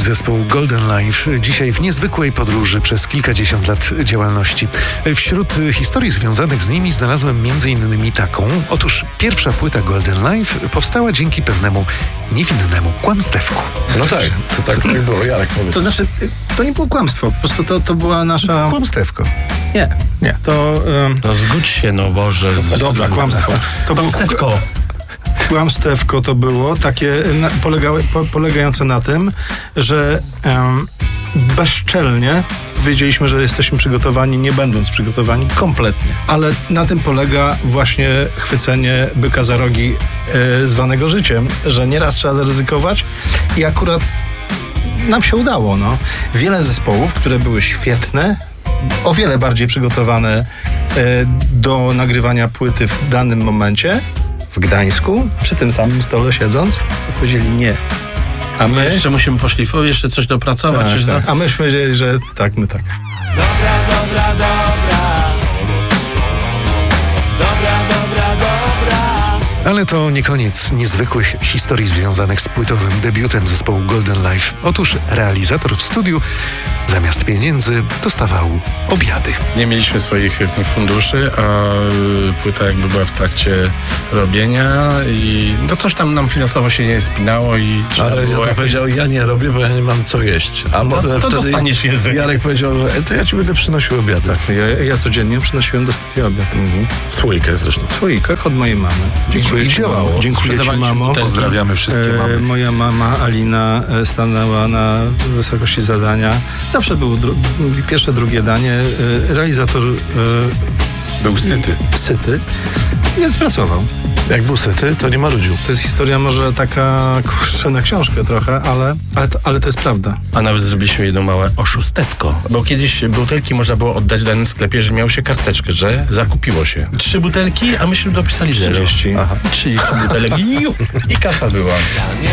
zespół Golden Life dzisiaj w niezwykłej podróży przez kilkadziesiąt lat działalności. Wśród historii związanych z nimi znalazłem m.in. taką. Otóż pierwsza płyta Golden Life powstała dzięki pewnemu niewinnemu kłamstewku. No tak, to tak nie było, Jarek powiedz. To znaczy, to nie było kłamstwo, po prostu to była nasza... Kłamstewko. Nie. To... No zgódź się, no Boże. Dobra, kłamstwo. To Kłamstewko. Kłamstewko to było takie polegające na tym, że bezczelnie powiedzieliśmy, że jesteśmy przygotowani, nie będąc przygotowani kompletnie. Ale na tym polega właśnie chwycenie byka za rogi zwanego życiem, że nieraz trzeba zaryzykować i akurat nam się udało. No. Wiele zespołów, które były świetne, o wiele bardziej przygotowane do nagrywania płyty w danym momencie, w Gdańsku, przy tym samym stole siedząc, odpowiedzieli nie. A my Jeszcze musimy poszlifować, jeszcze coś dopracować. tak. A myśmy powiedzieli, że tak, my tak. Ale to nie koniec niezwykłych historii związanych z płytowym debiutem zespołu Golden Life. Otóż realizator w studiu zamiast pieniędzy dostawał obiady. Nie mieliśmy swoich funduszy, a płyta jakby była w trakcie robienia i no coś tam nam finansowo się nie spinało i Ale ja powiedział, ja nie robię, bo ja nie mam co jeść. A to dostaniesz jedzenie. Jarek powiedział, że to ja ci będę przynosił obiady. Ja codziennie przynosiłem do studia obiad. Słoikę zresztą. W słoikach od mojej mamy. Dziękuję ci, działało. mamo. Dziękuję ci, Sprzedawaliśmy mamo. butelki. Pozdrawiamy wszystkie mamy. Moja mama Alina stanęła na wysokości zadania. Zawsze było pierwsze, drugie danie. Realizator Był syty, więc pracował. Jak był syty, to nie marudził. To jest historia może taka, kurczę, na książkę trochę, ale to jest prawda. A nawet zrobiliśmy jedno małe oszustewko. Bo kiedyś butelki można było oddać w danym sklepie, że miało się karteczkę, że zakupiło się 3 butelki, a myśmy dopisali 30. 30 butelek i kasa była.